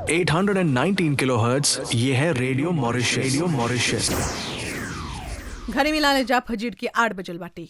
819 kilohertz, ये है radio Mauritius. Radio Mauritius. घरे मिलाने जा फजीर के 8 बजल बाटी।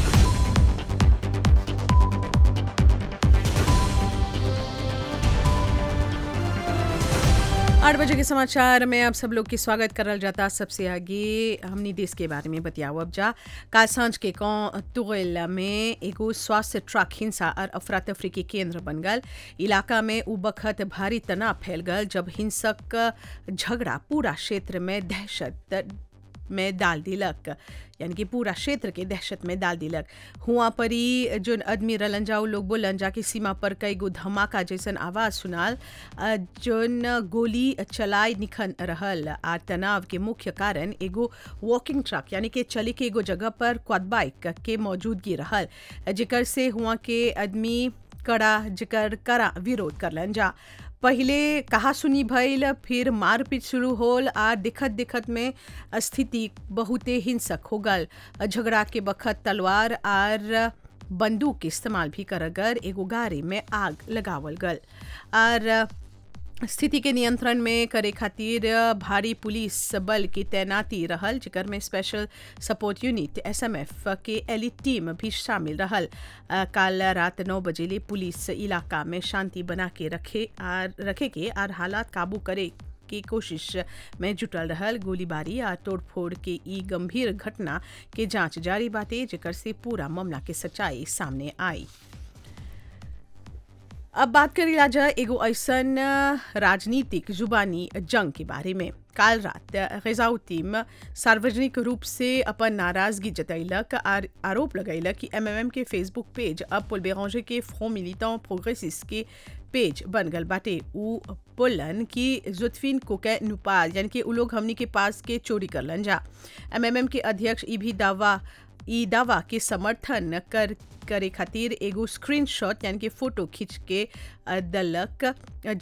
आठ बजे के समाचार में आप सब लोग की स्वागत करल जाता। सबसे आगे हमनी देश के बारे में बतियाओ। अब जा काल सांझ के तुगेल में एगो स्वास्थ्य ट्रक हिंसा और अफरा तफरी के केंद्र बन गल। इलाका में उ बखत भारी तनाव फैल गल जब हिंसक झगड़ा पूरा क्षेत्र में दहशत में डाल दिलक, यानी कि पूरा क्षेत्र के दहशत में डाल दिलक। हुआ परी जोन आदमी रलन जाऊ लोग बोलन जा कि सीमा पर कई गो धमाका जैसन आवाज सुनाल, जोन गोली चलाए निखन रहल। आ तनाव के मुख्य कारण एगो वॉकिंग ट्रक यानी कि चले के एगो जगह पर क्वाड बाइक के मौजूदगी रहल, जेकर से हुआ के आदमी करा विरोध करलन जा। पहले कहा सुनी भइल, फिर मारपीट शुरू होल आ दिखत दिखत में स्थिति बहुते हिंसक हो गल। झगड़ा के बखत तलवार और बंदूक के इस्तेमाल भी करगर एगो गाड़ी में आग लगावल गल। और स्थिति के नियंत्रण में करे खातिर भारी पुलिस बल की तैनाती रहल, जेकर में स्पेशल सपोर्ट यूनिट SMF के एलिट टीम भी शामिल रहल। कल रात 9 बजे ले पुलिस इलाका में शांति बना के रखे के और हालात काबू करे की कोशिश में जुटल रहल। गोलीबारी और तोड़फोड़ के ई गंभीर घटना के जांच जारी बाटे, जेकर से पूरा मामला के सच्चाई सामने आई। अब बात करी जा एगो ऐसन राजनीतिक जुबानी जंग के बारे में। काल रात ग़ज़ाउतीम सार्वजनिक रूप से अपन नाराजगी जतैलक और आरोप लगैलक कि MMM के फेसबुक पेज अब पोल बेरांजे के फ्रंट मिलिटेंट प्रोग्रेसिस्ट के पेज बन गल बाटे। उ बोलन कि जुत्फिन कोके नुपाल यानी कि उ लोग हमनी के पास के चोरी करलन जा। MMM के अध्यक्ष ई दावा के समर्थन करे खातिर एगो स्क्रीनशॉट यानी कि फोटो खींच के दलक,